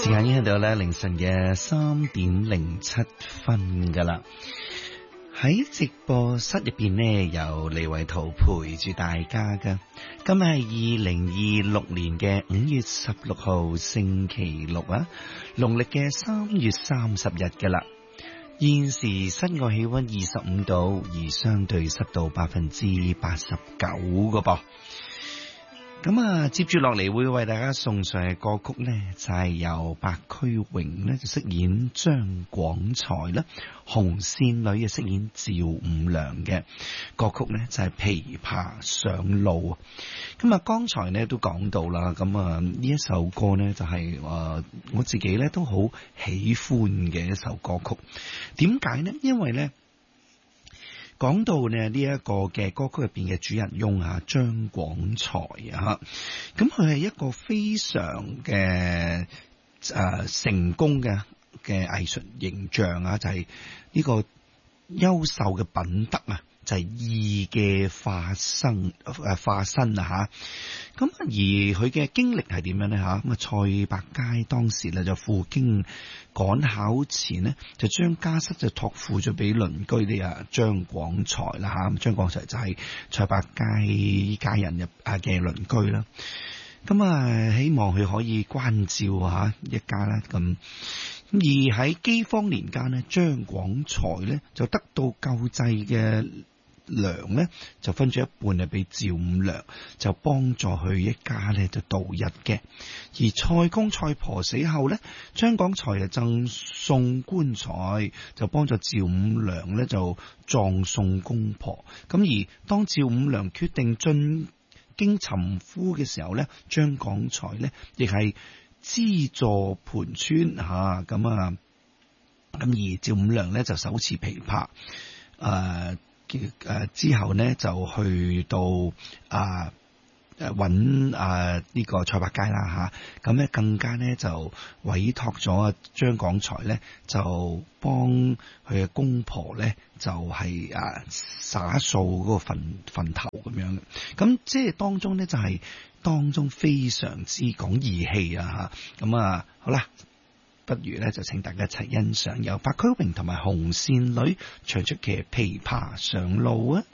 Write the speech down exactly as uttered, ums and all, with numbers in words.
時間已經到咧凌晨嘅三點零七分噶啦。喺直播室入邊呢，由李維圖陪住大家噶。今日係二零二六年嘅五月十六號星期六啊，農曆嘅三月三十日噶啦。現時室外氣溫二十五度，而相對濕度百分之八十九個噃。咁啊，接住落嚟會為大家送上嘅歌曲呢，就係、是、由白駒榮呢就飾演張廣才啦，紅線女嘅飾演趙五娘嘅歌曲呢，就係、是、琵琶上路。咁啊，剛才呢都講到啦，咁啊呢一首歌呢，就係、是、誒、呃、我自己呢都好喜歡嘅一首歌曲。點解呢？因為呢。講到呢呢一個嘅歌曲入邊嘅主人翁啊張廣才啊，咁佢係一個非常嘅誒、呃、成功嘅嘅藝術形象啊，就係、是、呢個優秀嘅品德啊，就係義嘅化身誒化身啊吓。咁而佢嘅經歷係點樣呢？吓？咁啊蔡百佳當時咧就赴京趕考前呢，就將家室就託付咗俾鄰居啲啊張廣才啦吓。張廣才就係蔡百佳家人入啊嘅鄰居啦。咁啊希望佢可以關照下一家啦咁。而喺饑荒年間呢，張廣才呢就得到救濟嘅糧呢，就分咗一半係俾趙五娘，就幫助佢一家呢就度日嘅。而蔡公蔡婆死後呢，張廣才就贈送棺材，就幫助趙五娘呢就葬送公婆。咁而當趙五娘決定進京尋夫嘅時候呢，張廣才呢亦係資助盤川吓咁啊。咁而趙五娘呢就手持琵琶誒。呃誒之後呢，就去到啊誒揾啊呢個蔡百佳啦吓，咁咧更加呢，就委託咗張廣才呢，就幫佢嘅公婆呢，就係、是、啊灑掃嗰個墳墳頭咁樣嘅，咁即係當中呢，就係、是、當中非常之講義氣啊吓，咁啊好啦。不如咧就請大家一齊欣賞由白駒榮同埋紅線女唱出嘅琵琶上路啊！